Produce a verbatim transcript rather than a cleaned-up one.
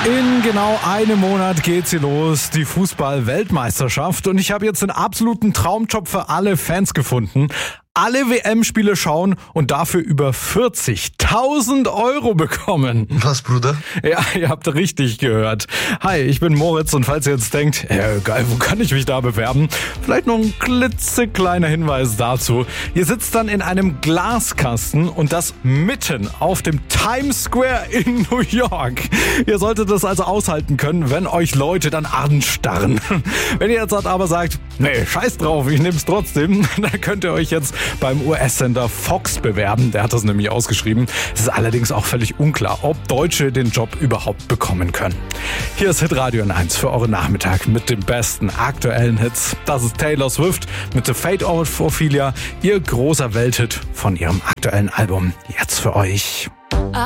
In genau einem Monat geht sie los, die Fußball-Weltmeisterschaft. Und ich habe jetzt den absoluten Traumjob für alle Fans gefunden. Alle W M-Spiele schauen und dafür über vierzigtausend Euro bekommen. Was, Bruder? Ja, ihr habt richtig gehört. Hi, ich bin Moritz und falls ihr jetzt denkt, ja, geil, wo kann ich mich da bewerben? Vielleicht noch ein klitzekleiner Hinweis dazu. Ihr sitzt dann in einem Glaskasten und das mitten auf dem Times Square in New York. Ihr solltet das also aushalten können, wenn euch Leute dann anstarren. Wenn ihr jetzt aber sagt, nee, scheiß drauf, ich nehm's trotzdem, dann könnt ihr euch jetzt beim U S-Sender Fox bewerben. Der hat das nämlich ausgeschrieben. Es ist allerdings auch völlig unklar, ob Deutsche den Job überhaupt bekommen können. Hier ist Hitradio N eins für euren Nachmittag mit den besten aktuellen Hits. Das ist Taylor Swift mit The Fate of Ophelia, ihr großer Welthit von ihrem aktuellen Album. Jetzt für euch.